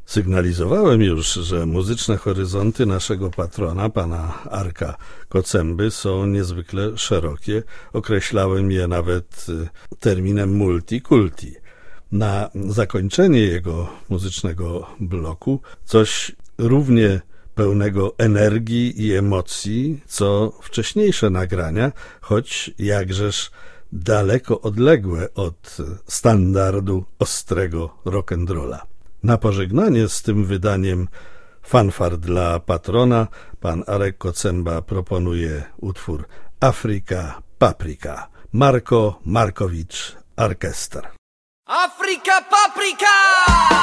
Sygnalizowałem już, że muzyczne horyzonty naszego patrona, pana Arka Kocemby, są niezwykle szerokie. Określałem je nawet terminem multikulti. Na zakończenie jego muzycznego bloku coś równie pełnego energii i emocji, co wcześniejsze nagrania, choć jakżeż daleko odległe od standardu ostrego rock'n'rolla. Na pożegnanie z tym wydaniem fanfar dla patrona pan Arek Kocemba proponuje utwór Afrika Paprika. Marko Markowicz Orchestra. Afrika Paprika!